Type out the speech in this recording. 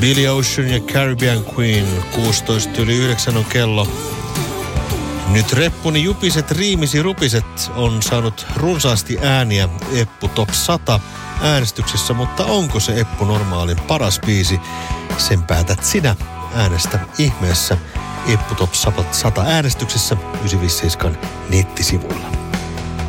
Billy Ocean ja Caribbean Queen. 16:09 on kello. Nyt reppuni Jupiset Riimisi Rupiset on saanut runsaasti ääniä Eppu Top 100 äänestyksessä, mutta onko se Eppu Normaalin paras biisi? Sen päätät sinä. Äänestä ihmeessä Eppu Top 100 äänestyksessä 957 nettisivuilla.